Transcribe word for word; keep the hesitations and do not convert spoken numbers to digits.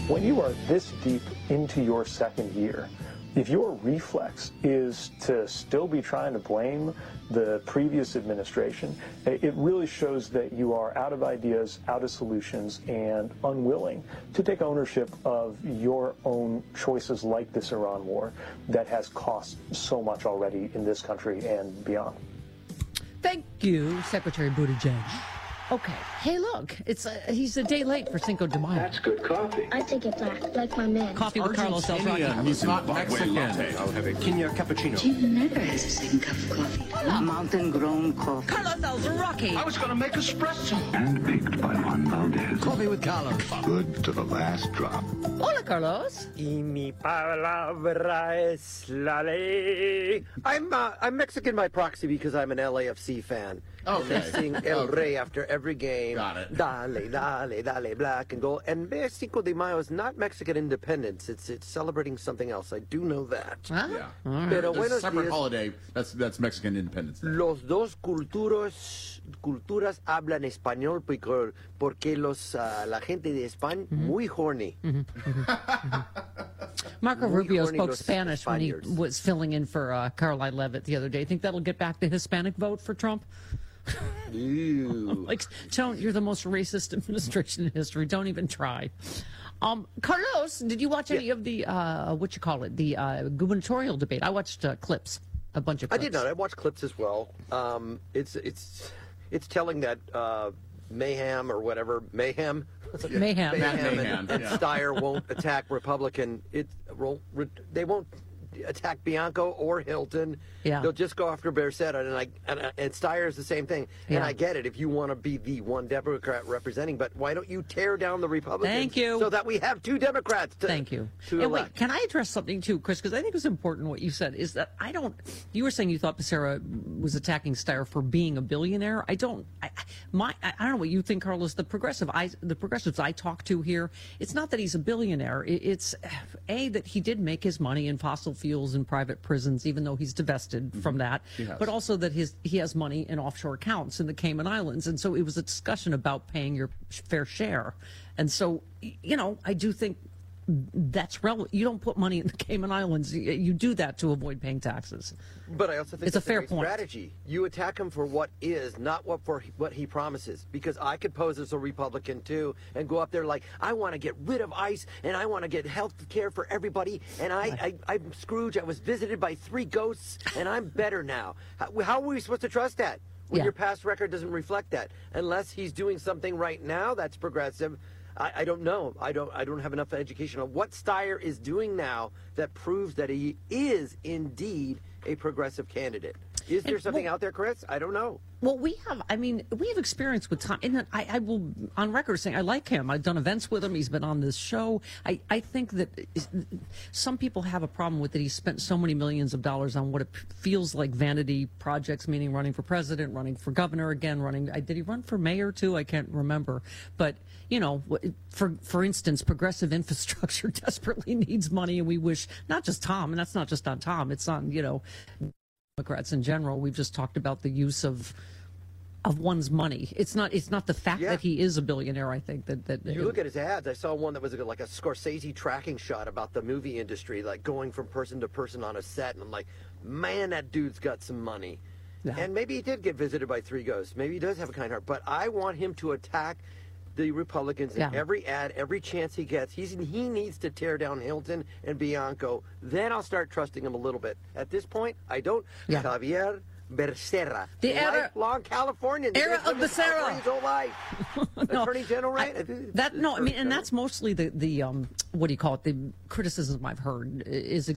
When you are this deep into your second year, if your reflex is to still be trying to blame the previous administration, it really shows that you are out of ideas, out of solutions, and unwilling to take ownership of your own choices like this Iran war that has cost so much already in this country and beyond. Thank you, Secretary Buttigieg. Okay. Hey, look, it's uh, he's a day late for Cinco de Mayo. That's good coffee. I take it black, like my man. Coffee with Carlos El Rocky. He's not Mexican. I'll have a quinoa cappuccino. Jim never has a second cup of coffee. Mountain-grown coffee. Carlos El Rocky. I was going to make espresso. And baked by Juan Valdez. Coffee with Carlos. Good to the last drop. Hola, Carlos. Y mi palabra es la ley. I'm uh, I'm Mexican by proxy because I'm an L A F C fan. Okay. And they sing El Okay. Rey after every game. Got it. Dale, dale, dale, black and gold. And Cinco de Mayo is not Mexican independence. It's it's celebrating something else. I do know that. Huh? Yeah. Pero There's a buenos separate días. holiday. That's that's Mexican Independence Day. Los dos culturas culturas hablan español porque, porque los uh, la gente de España Mm-hmm. muy horny. Marco Muy Rubio horny spoke los Spanish when he Spaniards. was filling in for uh, Caroline Leavitt the other day. Think that'll get back the Hispanic vote for Trump? Ew. Like, don't, you're the most racist administration in history. Don't even try. Um, Carlos, did you watch any Yeah. of the, uh, what you call it, the uh, gubernatorial debate? I watched uh, clips, a bunch of I clips. did not. I watched clips as well. Um, it's it's it's telling that uh, Mayhem or whatever Mayhem, Mayhem. Mayhem, Mayhem, and, and yeah. Steyer won't attack Republican. It will they won't attack Bianco or Hilton. Yeah. They'll just go after Bersetta, and I and, and Steyer is the same thing. And Yeah. I get it if you want to be the one Democrat representing, but why don't you tear down the Republicans? Thank you. So that we have two Democrats. To, Thank you. To And wait, elect. can I address something too, Chris? Because I think it's important what you said is that I don't. You were saying you thought Becerra was attacking Steyer for being a billionaire. I don't. I, my I don't know what you think, Carlos. The progressive I the progressives I talk to here, it's not that he's a billionaire. It, it's a that he did make his money in fossil fuels and private prisons, even though he's divested from that. He has. But also that his he has money in offshore accounts in the Cayman Islands, and so it was a discussion about paying your fair share. And so, you know, I do think that's relevant. You don't put money in the Cayman Islands. You, you do that to avoid paying taxes. But I also think It's a that's fair great point. strategy. You attack him for what is, not what for what he promises. Because I could pose as a Republican too and go up there like, I want to get rid of ICE and I want to get health care for everybody. And I, I, I'm Scrooge. I was visited by three ghosts and I'm better now. How, how are we supposed to trust that when Yeah. your past record doesn't reflect that? Unless he's doing something right now that's progressive. I, I don't know. I don't. I don't have enough education on what Steyer is doing now that proves that he is indeed a progressive candidate. Is there And, something well- out there, Chris? I don't know. Well, we have, I mean, we have experience with Tom. And I, I will, on record, saying I like him. I've done events with him. He's been on this show. I, I think that some people have a problem with that. He spent so many millions of dollars on what it feels like vanity projects, meaning running for president, running for governor again, running. I, did he run for mayor too? I can't remember. But, you know, for for instance, progressive infrastructure desperately needs money. And we wish, not just Tom, and that's not just on Tom, it's on, you know, Democrats in general. We've just talked about the use of of one's money. It's not it's not the fact Yeah. that he is a billionaire. I think that that You look at his ads. I saw one that was like a Scorsese tracking shot about the movie industry, like going from person to person on a set, and I'm like, man, that dude's got some money. Yeah. And maybe he did get visited by three ghosts. Maybe he does have a kind heart. But I want him to attack the Republicans in Yeah. every ad, every chance he gets. He's he needs to tear down Hilton and Bianco. Then I'll start trusting him a little bit. At this point, I don't. Yeah. Javier Becerra, The era- lifelong Californian. Era He's lived of in California Becerra. His whole life. No, Attorney General, right? I- I think that it's no, I mean, Attorney and General. that's mostly the the um what do you call it? The criticism I've heard is